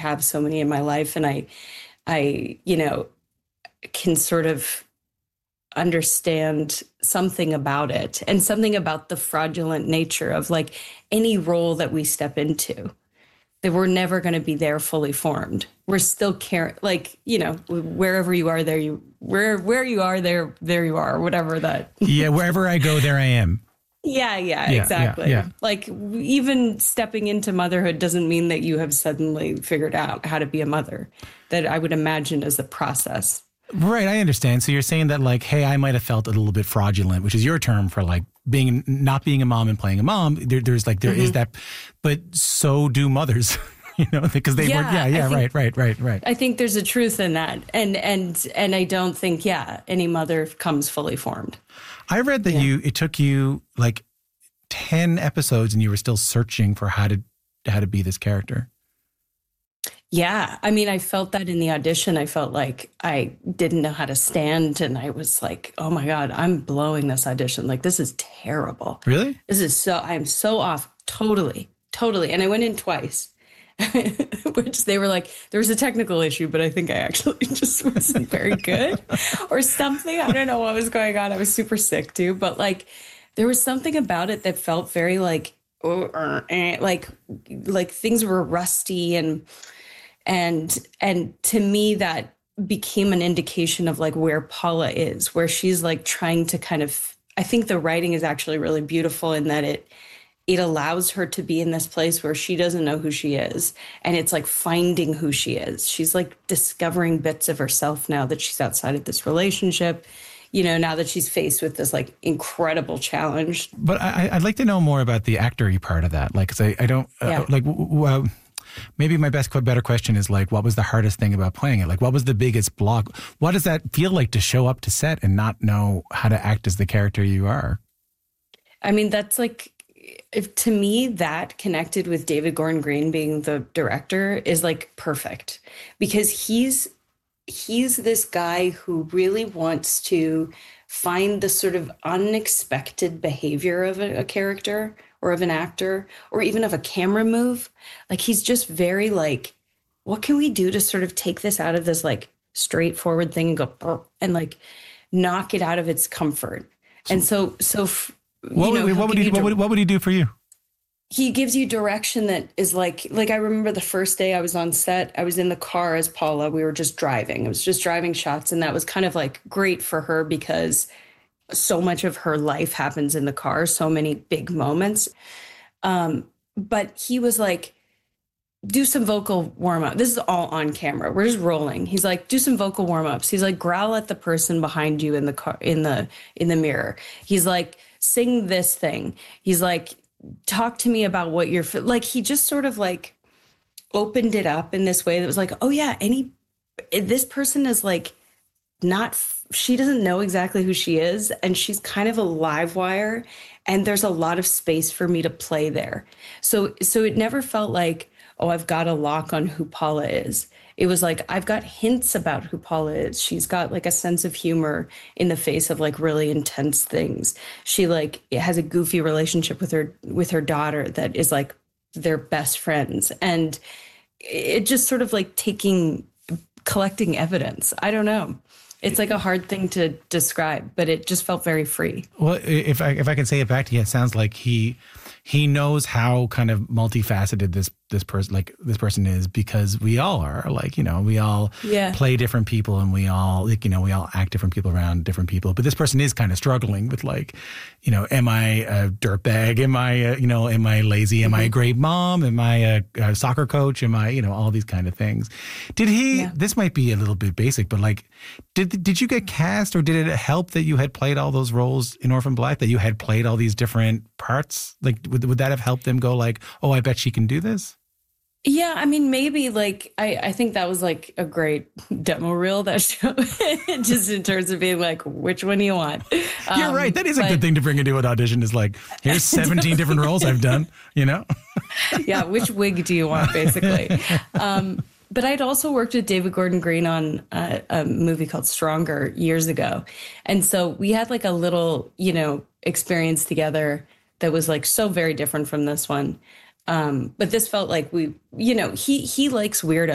have so many in my life, and I, can sort of understand something about it and something about the fraudulent nature of like any role that we step into, that we're never going to be there fully formed. We're still like, wherever you are, where you are, there you are, whatever that. Yeah. Wherever I go, there I am. Yeah, exactly. Yeah. Like even stepping into motherhood doesn't mean that you have suddenly figured out how to be a mother. That I would imagine is a process. Right, I understand. So you're saying that like, hey, I might have felt a little bit fraudulent, which is your term for like not being a mom and playing a mom. There's is that, but so do mothers, because they were. Right. I think there's a truth in that, and I don't think any mother comes fully formed. I read that it took you like 10 episodes, and you were still searching for how to be this character. Yeah. I mean, I felt that in the audition. I felt like I didn't know how to stand. And I was like, oh my God, I'm blowing this audition. Like, this is terrible. Really? I'm so off. Totally. And I went in twice, which they were like, there was a technical issue, but I think I actually just wasn't very good or something. I don't know what was going on. I was super sick too. But like, there was something about it that felt very like things were rusty and to me, that became an indication of like where Paula is, where she's like trying to kind of, I think the writing is actually really beautiful in that it allows her to be in this place where she doesn't know who she is. And it's like finding who she is. She's like discovering bits of herself now that she's outside of this relationship, now that she's faced with this like incredible challenge. But I'd like to know more about the actor-y part of that. Like, 'cause I don't maybe my better question is like, what was the hardest thing about playing it? Like, what was the biggest block? What does that feel like to show up to set and not know how to act as the character you are? I mean, that's like, to me, that connected with David Gordon Green being the director is like perfect, because he's this guy who really wants to find the sort of unexpected behavior of a character or of an actor or even of a camera move. Like, he's just very like, what can we do to sort of take this out of this like straightforward thing and go and like knock it out of its comfort. And what would he do for you? He gives you direction that is like I remember the first day I was on set, I was in the car as Paula. We were just driving. It was just driving shots. And that was kind of like great for her because so much of her life happens in the car, so many big moments. But he was like, do some vocal warm up. This is all on camera. We're just rolling. He's like, do some vocal warm ups. He's like, growl at the person behind you in the car, in the mirror. He's like, sing this thing. He's like, talk to me about what you're like. He just sort of like opened it up in this way that was like, oh yeah, this person is like she doesn't know exactly who she is, and she's kind of a live wire, and there's a lot of space for me to play there. So it never felt like, oh, I've got a lock on who Paula is. It was like, I've got hints about who Paula is. She's got like a sense of humor in the face of like really intense things. She like has a goofy relationship with her daughter that is like they're best friends. And it just sort of like collecting evidence. I don't know. It's like a hard thing to describe, but it just felt very free. Well, if I can say it back to you, it sounds like he knows how kind of multifaceted this person is, because we all are like, we all play different people, and we all we all act different people around different people. But this person is kind of struggling with like, am I a dirtbag? Am I lazy? Am I a great mom? Am I a soccer coach? Am I, all these kind of things. Did he, this might be a little bit basic, but like, did you get cast, or did it help that you had played all those roles in Orphan Black, that you had played all these different parts? Like, would that have helped them go like, oh, I bet she can do this? Yeah, I mean, maybe like I think that was like a great demo reel, that show, just in terms of being like, which one do you want? You're right. That is a good thing to bring into an audition, is like, here's 17 different roles I've done, Yeah, which wig do you want, basically? But I'd also worked with David Gordon Green on a movie called Stronger years ago. And so we had like a little, experience together that was like so very different from this one. But this felt like he likes weirdos.